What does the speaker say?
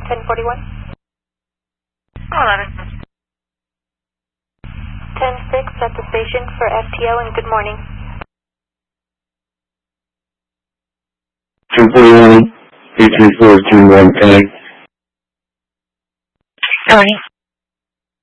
1041. 11. 10-6 at the station for FTO, and good morning. 241, 83421 connect. Good morning.